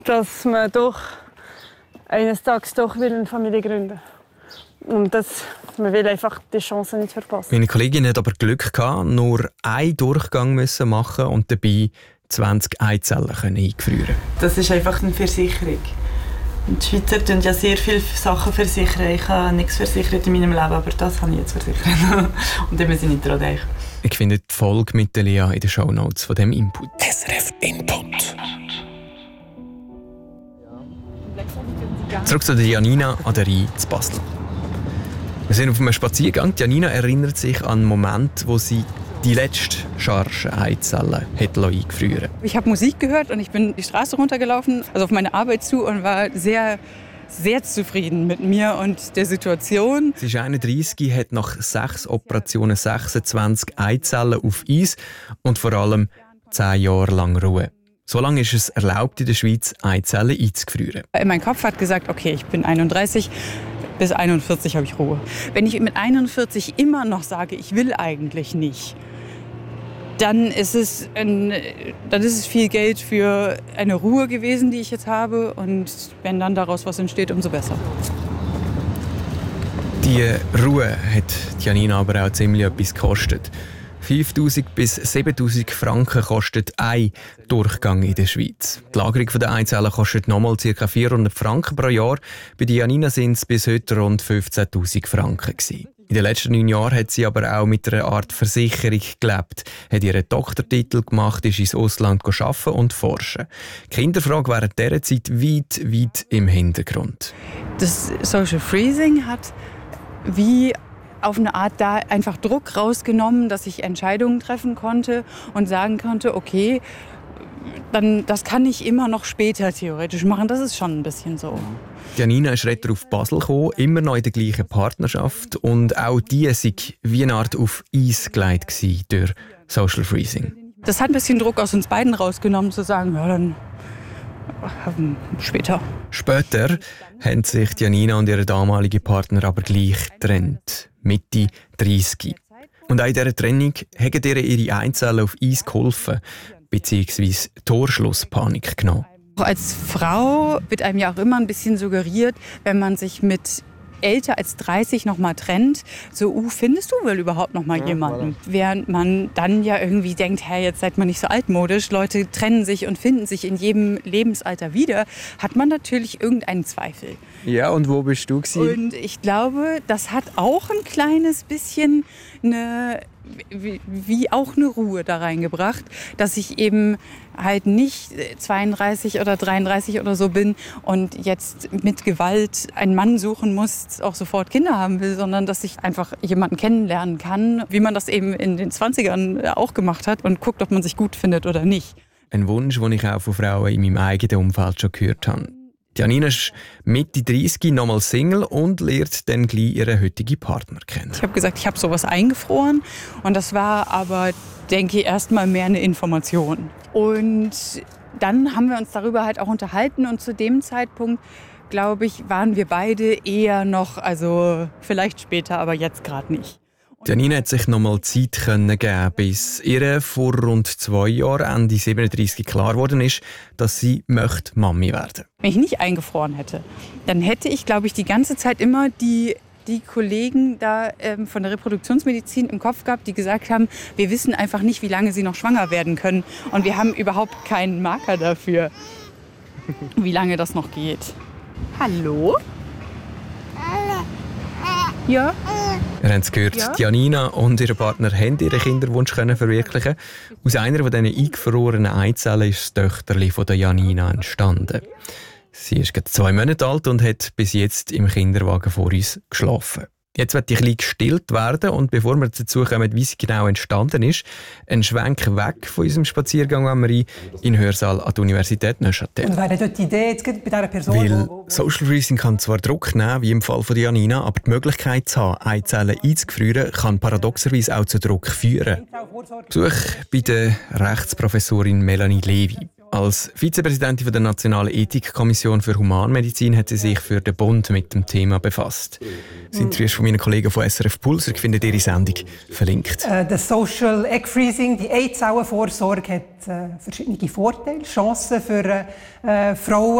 dass man doch eines Tages doch eine Familie gründen will. Und man will einfach die Chance nicht verpassen. Meine Kollegin hat aber Glück gehabt, nur einen Durchgang müssen machen und dabei 20 Eizellen eingefrieren. Das ist einfach eine Versicherung. Und die Schweizer tun ja sehr viele Sachen versichern. Ich habe nichts versichert in meinem Leben, aber das habe ich jetzt versichert. Und dann muss ich nicht daran denken. Ich finde die Folge mit der Lea in den Shownotes von diesem Input. SRF Input. Zurück zu der Janina an der Rhein zu Basel. Wir sind auf einem Spaziergang. Janina erinnert sich an einen Moment, wo sie die letzte Charge Eizellen eingefrieren. Ich habe Musik gehört und ich bin die Straße runtergelaufen, also auf meine Arbeit zu, und war sehr, sehr zufrieden mit mir und der Situation. Sie ist 31, hat nach 6 Operationen 26 Eizellen auf Eis und vor allem 10 Jahre lang Ruhe. So lange ist es erlaubt, in der Schweiz Eizellen einzufrieren. Mein Kopf hat gesagt, okay, ich bin 31, bis 41 habe ich Ruhe. Wenn ich mit 41 immer noch sage, ich will eigentlich nicht, dann ist es viel Geld für eine Ruhe gewesen, die ich jetzt habe. Und wenn dann daraus was entsteht, umso besser. Die Ruhe hat Janina aber auch ziemlich etwas gekostet. 5'000 bis 7'000 Franken kostet ein Durchgang in der Schweiz. Die Lagerung der Eizellen kostet nochmal ca. 400 Franken pro Jahr. Bei Janina sind es bis heute rund 15'000 Franken gewesen. In den letzten 9 Jahren hat sie aber auch mit einer Art Versicherung gelebt, hat ihren Doktortitel gemacht, ist ins Ausland arbeiten und forschen. Die Kinderfrage während dieser Zeit weit im Hintergrund. Das Social Freezing hat wie auf eine Art da einfach Druck rausgenommen, dass ich Entscheidungen treffen konnte und sagen konnte, okay, dann das kann ich immer noch später theoretisch machen. Das ist schon ein bisschen so. Janina ist retour auf Basel gekommen, immer noch in der gleichen Partnerschaft. Und auch die war wie eine Art auf Eis gelegt durch Social Freezing. Das hat ein bisschen Druck aus uns beiden rausgenommen, zu sagen, ja, dann später. Später haben sich Janina und ihr damaliger Partner aber gleich getrennt. Mitte 30. Und auch in dieser Trennung haben ihr ihre Eizellen auf Eis geholfen, beziehungsweise Torschlusspanik genommen. Als Frau wird einem ja auch immer ein bisschen suggeriert, wenn man sich mit älter als 30 noch mal trennt, so, findest du wohl überhaupt noch mal jemanden? Voilà. Während man dann ja irgendwie denkt, hey, jetzt seid man nicht so altmodisch, Leute trennen sich und finden sich in jedem Lebensalter wieder, hat man natürlich irgendeinen Zweifel. Ja, und wo bist du gewesen? Und ich glaube, das hat auch ein kleines bisschen wie auch eine Ruhe da reingebracht, dass ich eben halt nicht 32 oder 33 oder so bin und jetzt mit Gewalt einen Mann suchen muss, auch sofort Kinder haben will, sondern dass ich einfach jemanden kennenlernen kann, wie man das eben in den 20ern auch gemacht hat und guckt, ob man sich gut findet oder nicht. Ein Wunsch, den ich auch von Frauen in meinem eigenen Umfeld schon gehört habe. Janina ist Mitte 30, nochmal Single und lernt dann gleich ihren heutigen Partner kennen. Ich habe gesagt, ich habe sowas eingefroren und das war aber, denke ich, erstmal mehr eine Information. Und dann haben wir uns darüber halt auch unterhalten und zu dem Zeitpunkt, glaube ich, waren wir beide eher noch, also vielleicht später, aber jetzt gerade nicht. Janina hat sich nochmal Zeit geben, bis ihr vor rund 2 Jahren, Ende 37, klar geworden ist, dass sie Mami werden möchte. Wenn ich nicht eingefroren hätte, dann hätte ich, glaube ich, die ganze Zeit immer die Kollegen da von der Reproduktionsmedizin im Kopf gehabt, die gesagt haben, wir wissen einfach nicht, wie lange sie noch schwanger werden können. Und wir haben überhaupt keinen Marker dafür, wie lange das noch geht. Hallo? Ja? Ihr habt es gehört, ja? Janina und ihr Partner haben ihren Kinderwunsch verwirklichen. Aus einer von diesen eingefrorenen Eizellen ist das Töchterli von der Janina entstanden. Sie ist gerade 2 Monate alt und hat bis jetzt im Kinderwagen vor uns geschlafen. Jetzt wird die Kleine gestillt werden und bevor wir dazu kommen, wie sie genau entstanden ist, ein Schwenk weg von unserem Spaziergang in den Hörsaal an der Universität Neuchâtel. Und wäre dort die Idee jetzt bei dieser Person? Weil Social Freezing kann zwar Druck nehmen, wie im Fall von Janina, aber die Möglichkeit zu haben, Eizellen einzufrieren, kann paradoxerweise auch zu Druck führen. Besuch bei der Rechtsprofessorin Melanie Levy. Als Vizepräsidentin der Nationalen Ethikkommission für Humanmedizin hat sie sich für den Bund mit dem Thema befasst. Das Interview ist von meinen Kollegen von SRF Puls. Ihr findet ihre Sendung verlinkt. Das Social Egg Freezing, die Eizellenvorsorge, hat verschiedene Vorteile, Chancen für Frauen.